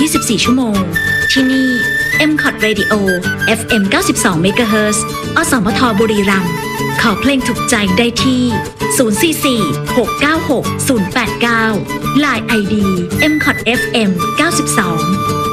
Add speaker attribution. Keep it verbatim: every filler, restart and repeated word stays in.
Speaker 1: ยี่สิบสี่ ชั่วโมงที่นี่ เอ็ม ซี โอ ที Radio เอฟ เอ็ม เก้าสิบสอง เมกะเฮิรตซ์ อสมทบุรีรัมย์ขอเพลงถูกใจได้ที่ ศูนย์ สี่ สี่ หก เก้า หก ศูนย์ แปด เก้า ไลน์ ไอ ดี เอ็ม ซี โอ ที เอฟ เอ็ม เก้าสิบสอง